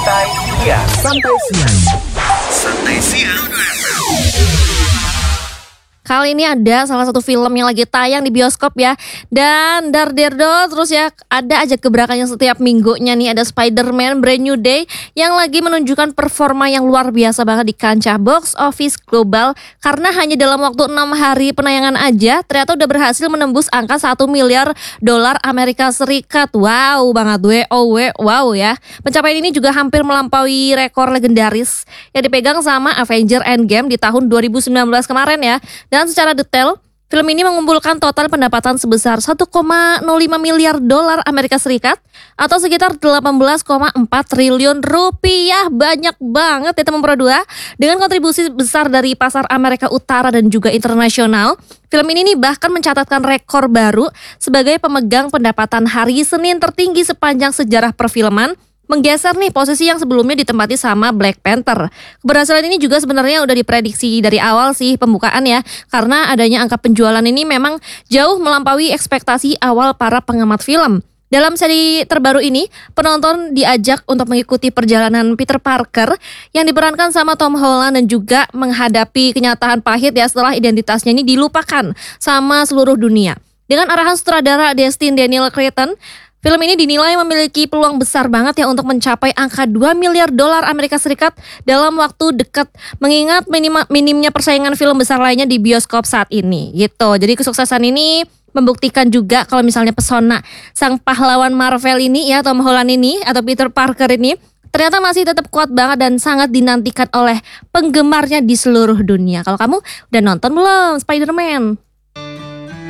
Santai Siang. Santai siang. Santai Siang. Kali ini ada salah satu film yang lagi tayang di bioskop ya. Dan terus ya ada aja gebrakannya setiap minggunya nih. Ada Spider-Man Brand New Day yang lagi menunjukkan performa yang luar biasa banget di kancah box office global. Karena hanya dalam waktu 6 hari penayangan aja ternyata udah berhasil menembus angka 1 miliar dolar Amerika Serikat. Wow banget wow ya. Pencapaian ini juga hampir melampaui rekor legendaris yang dipegang sama Avengers Endgame di tahun 2019 kemarin ya. Dan secara detail, film ini mengumpulkan total pendapatan sebesar 1,05 miliar dolar Amerika Serikat atau sekitar 18,4 triliun rupiah. Banyak banget ya teman Pro 2. Dengan kontribusi besar dari pasar Amerika Utara dan juga internasional, film ini nih bahkan mencatatkan rekor baru sebagai pemegang pendapatan hari Senin tertinggi sepanjang sejarah perfilman, menggeser nih posisi yang sebelumnya ditempati sama Black Panther. Keberhasilan ini juga sebenarnya udah diprediksi dari awal sih pembukaan ya, karena adanya angka penjualan ini memang jauh melampaui ekspektasi awal para pengamat film. Dalam seri terbaru ini, penonton diajak untuk mengikuti perjalanan Peter Parker yang diperankan sama Tom Holland dan juga menghadapi kenyataan pahit ya setelah identitasnya ini dilupakan sama seluruh dunia. Dengan arahan sutradara Destin Daniel Cretton, film ini dinilai memiliki peluang besar banget ya untuk mencapai angka 2 miliar dolar Amerika Serikat dalam waktu dekat, mengingat minimnya persaingan film besar lainnya di bioskop saat ini gitu. Jadi kesuksesan ini membuktikan juga kalau misalnya pesona sang pahlawan Marvel ini ya, Tom Holland ini atau Peter Parker ini ternyata masih tetap kuat banget dan sangat dinantikan oleh penggemarnya di seluruh dunia. Kalau kamu udah nonton belum Spider-Man?